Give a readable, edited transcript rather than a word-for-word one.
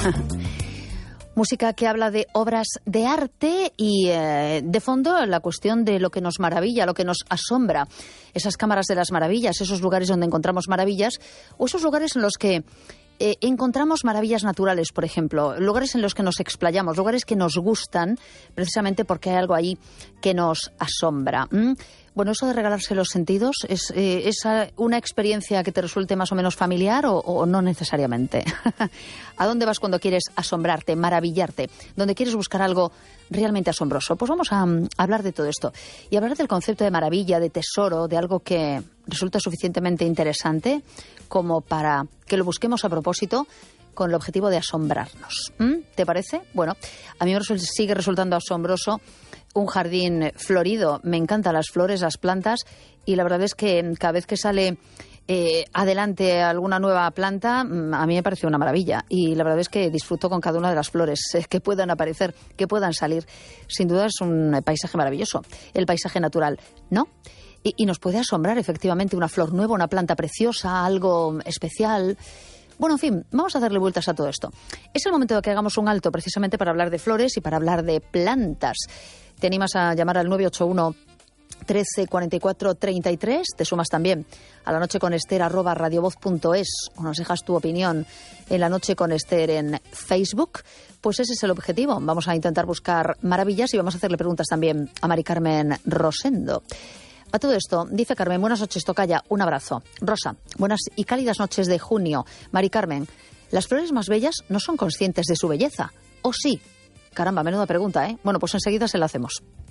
Música que habla de obras de arte y de fondo la cuestión de lo que nos maravilla, lo que nos asombra. Esas cámaras de las maravillas, esos lugares donde encontramos maravillas o esos lugares en los que encontramos maravillas naturales, por ejemplo, lugares en los que nos explayamos, lugares que nos gustan precisamente porque hay algo ahí que nos asombra. Bueno, eso de regalarse los sentidos, ¿es una experiencia que te resulte más o menos familiar o no necesariamente? ¿A dónde vas cuando quieres asombrarte, maravillarte? ¿Dónde quieres buscar algo realmente asombroso? Pues vamos a hablar de todo esto y hablar del concepto de maravilla, de tesoro, de algo que resulta suficientemente interesante como para que lo busquemos a propósito con el objetivo de asombrarnos. ¿Te parece? Bueno, a mí me sigue resultando asombroso un jardín florido. Me encantan las flores, las plantas, y la verdad es que cada vez que sale adelante alguna nueva planta, a mí me parece una maravilla. Y la verdad es que disfruto con cada una de las flores que puedan aparecer, que puedan salir. Sin duda es un paisaje maravilloso, el paisaje natural, ¿no? Y nos puede asombrar efectivamente una flor nueva, una planta preciosa, algo especial. Bueno, en fin, vamos a darle vueltas a todo esto. Es el momento de que hagamos un alto precisamente para hablar de flores y para hablar de plantas. ¿Te animas a llamar al 981 13 44 33? Te sumas también a lanocheconester@radiovoz.es o nos dejas tu opinión en La Noche con Ester en Facebook. Pues ese es el objetivo. Vamos a intentar buscar maravillas y vamos a hacerle preguntas también a Mari Carmen Rosendo. A todo esto, dice Carmen, buenas noches, tocaya, un abrazo. Rosa, buenas y cálidas noches de junio. Mari Carmen, ¿las flores más bellas no son conscientes de su belleza? ¿O sí? Caramba, menuda pregunta, ¿eh? Bueno, pues enseguida se la hacemos.